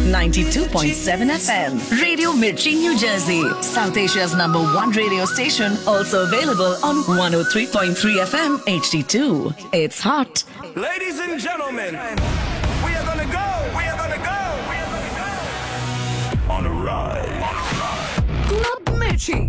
92.7 FM. Radio Mirchi, New Jersey. South Asia's #1 radio station. Also available on 103.3 FM HD2. It's hot. Ladies and gentlemen.